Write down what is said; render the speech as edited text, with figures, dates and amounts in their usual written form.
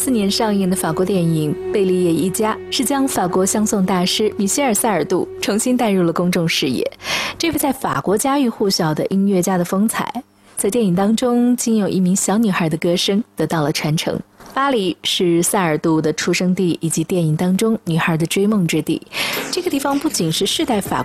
1984年上映的法国电影《贝利叶一家》是将法国香颂大师米歇尔·萨尔杜重新带入了公众视野。这位在法国家喻户晓的音乐家的风采，在电影当中经由一名小女孩的歌声得到了传承。巴黎是萨尔杜的出生地，以及电影当中女孩的追梦之地。这个地方不仅是世代法